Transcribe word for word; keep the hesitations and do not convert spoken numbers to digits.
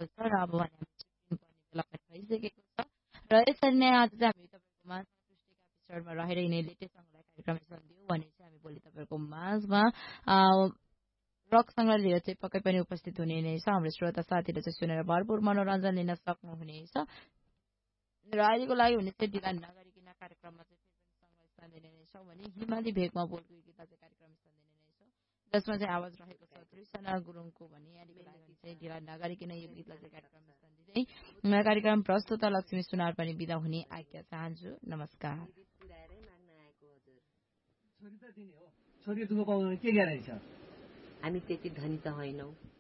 भइसकेको छ र अब भने हामी चिप्लिनुपर्ने बेला पनि भइसकेको छ र यसरी नै आज चाहिँ हामी तपाईँको माझमा सृष्टिका विषयमा रहेर यिनै लेटेस्ट सङ्घलाई कार्यक्रम सन्दियो भने चाहिँ हामी भोलि तपाईँको माझमा रकसँग लिएर चाहिँ पक्कै पनि उपस्थित हुने नै छ। हाम्रो श्रोता साथीले चाहिँ सुनेर भरपूर मनोरञ्जन लिन सक्नुहुनेछ र अहिलेको लागि भने चाहिँ ढिला नगरिकन कार्यक्रममा चाहिँ फेरि पनि सँग स्थान दिने नै छौँ भने हिमाली भेगमा बोलको गीतलाई चाहिँ कार्यक्रम स्थान दिने नै छौँ, जसमा चाहिँ आवाज रहेको छ त्रिसना गुरुङको भने अहिलेको लागि चाहिँ ढिला नगरिकन यो गीतलाई चाहिँ कार्यक्रम स्थान दिँदै कार्यक्रम प्रस्तुत लक्ष्मी सुनार पनि बिदा हुने आज्ञा चाहन्छु। नमस्कार। छोरी दुःख पाउनु के ग्यारेन्टी छ? हामी त्यति धनी त होइनौँ।